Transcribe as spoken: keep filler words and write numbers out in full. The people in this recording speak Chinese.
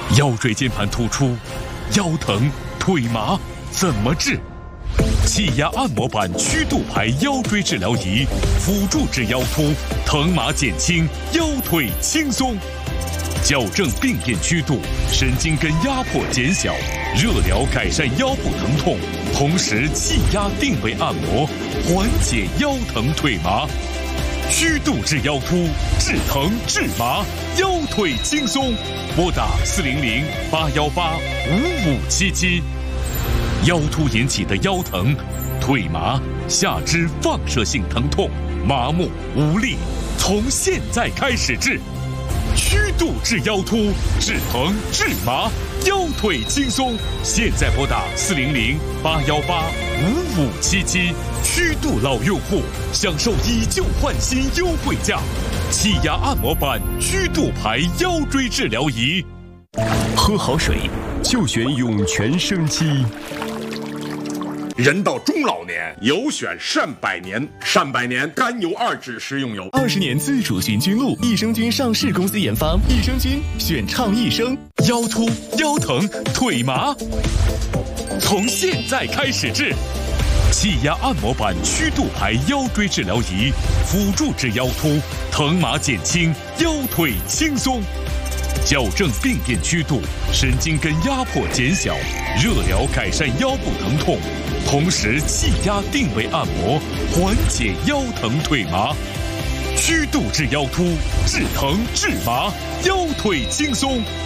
腰椎间盘突出、腰疼、腿麻怎么治？气压按摩板曲度排腰椎治疗仪，辅助治腰突，疼麻减轻，腰腿轻松。矫正病变曲度，神经根压迫减小，热疗改善腰部疼痛，同时气压定位按摩，缓解腰疼腿麻。曲度治腰突，治疼治麻，腰腿轻松。拨打四零零八幺八五五七七。腰突引起的腰疼、腿麻、下肢放射性疼痛、麻木无力，从现在开始治。曲度治腰突，治疼治麻，腰腿轻松。现在拨打四零零八幺八五五七七。曲度老用户享受以旧换新优惠价，气压按摩板曲度排腰椎治疗仪。 喝好水就选涌泉生机。 人到中老年，有选善百年。善百年甘油二酯食用油， 二十年自主寻菌露，益生菌上市公司研发，益生菌选畅益生。 腰突、腰疼、腿麻，从现在开始治。气压按摩板曲度排腰椎治疗仪，辅助治腰突，疼麻减轻，腰腿轻松。矫正病变曲度，神经根压迫减小，热疗改善腰部疼痛，同时气压定位按摩，缓解腰疼腿麻。曲度治腰突，治疼治麻，腰腿轻松。